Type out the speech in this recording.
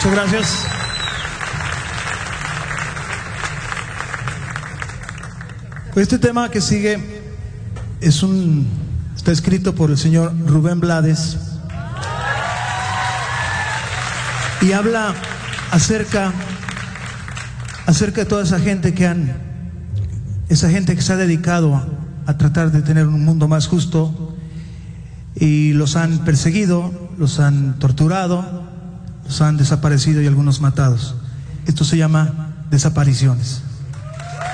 Muchas gracias. Pues este tema que sigue está escrito por el señor Rubén Blades y habla acerca de toda esa gente que se ha dedicado a tratar de tener un mundo más justo, y los han perseguido, los han torturado, los han desaparecido y algunos matados. Esto se llama desapariciones.